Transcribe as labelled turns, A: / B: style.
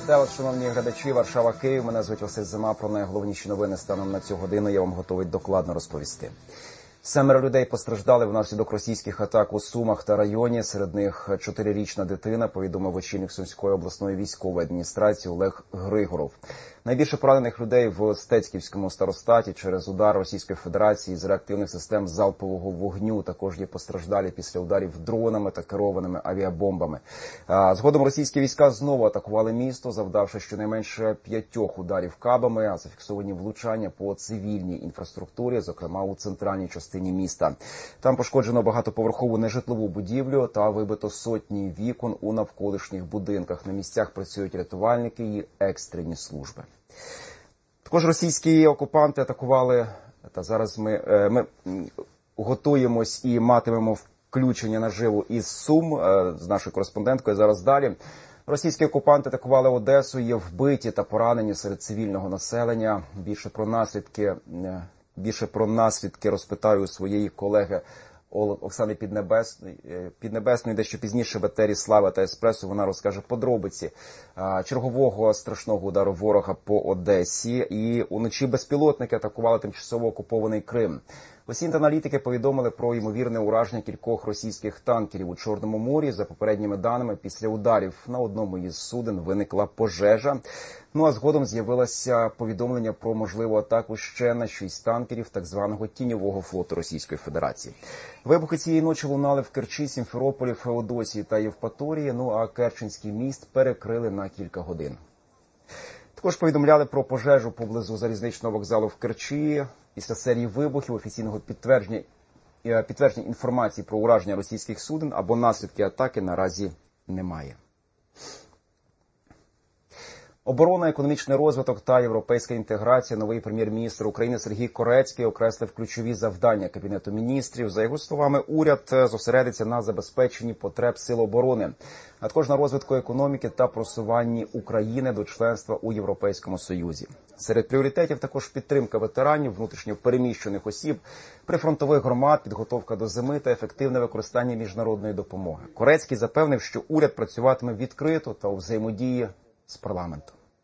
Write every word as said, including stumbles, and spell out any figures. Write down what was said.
A: Вітаю вас, шановні глядачі. Варшава, Київ. Мене звуть Василь Зима. Про найголовніші новини станом на цю годину я вам готовий докладно розповісти. Семеро людей постраждали внаслідок російських атак у Сумах та районі. Серед них чотирирічна дитина, повідомив очільник Сумської обласної військової адміністрації Олег Григоров. Найбільше поранених людей в Стецьківському старостаті через удар Російської Федерації з реактивних систем залпового вогню. Також є постраждалі після ударів дронами та керованими авіабомбами. Згодом російські війська знову атакували місто, завдавши щонайменше п'ятьох ударів кабами, а зафіксовані влучання по цивільній інфраструктурі, зокрема у центральній частині міста. Там пошкоджено багатоповерхову нежитлову будівлю та вибито сотні вікон у навколишніх будинках. На місцях працюють рятувальники і екстрені служби. Також російські окупанти атакували, та зараз ми, ми готуємось і матимемо включення наживу із Сум з нашою кореспонденткою зараз далі. Російські окупанти атакували Одесу, є вбиті та поранені серед цивільного населення. Більше про наслідки, більше про наслідки розпитаю у своєї колеги Оксани Піднебесної, Піднебесної, дещо пізніше в етері «Слава» та «Еспресо» вона розкаже подробиці чергового страшного удару ворога по Одесі. І уночі безпілотники атакували тимчасово окупований Крим. Осінь аналітики повідомили про ймовірне ураження кількох російських танкерів у Чорному морі. За попередніми даними, після ударів на одному із суден виникла пожежа. Ну а згодом з'явилося повідомлення про можливу атаку ще на шість танкерів так званого тіньового флоту Російської Федерації. Вибухи цієї ночі лунали в Керчі, Сімферополі, Феодосії та Євпаторії, ну а Керченський міст перекрили на кілька годин. Також повідомляли про пожежу поблизу залізничного вокзалу в Керчі. Після серії вибухів офіційного підтвердження, підтвердження інформації про ураження російських суден або наслідки атаки наразі немає. Оборона, економічний розвиток та європейська інтеграція. Новий прем'єр-міністр України Сергій Корецький окреслив ключові завдання Кабінету міністрів. За його словами, уряд зосередиться на забезпеченні потреб сил оборони, а також на розвитку економіки та просуванні України до членства у Європейському Союзі. Серед пріоритетів також підтримка ветеранів, внутрішньо переміщених осіб, прифронтових громад, підготовка до зими та ефективне використання міжнародної допомоги. Корецький запевнив, що уряд працюватиме відкрито та у взаємодії з парламентом.